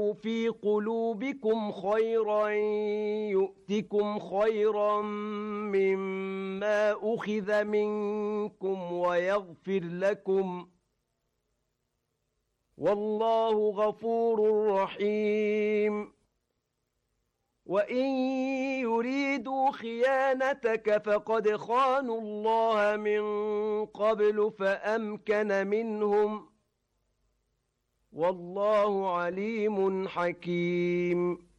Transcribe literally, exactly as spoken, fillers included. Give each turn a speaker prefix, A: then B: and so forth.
A: في قلوبكم خيرا يؤتكم خيرا مما أخذ منكم ويغفر لكم والله غفور رحيم وإن يريدوا خيانتك فقد خانوا الله من قبل فأمكن منهم والله عليم حكيم